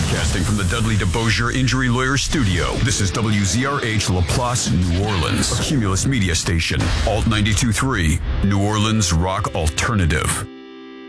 Broadcasting from the Dudley DeBosier Injury Lawyer Studio, this is WZRH LaPlace, New Orleans, a Cumulus media station, Alt 92.3, New Orleans Rock Alternative.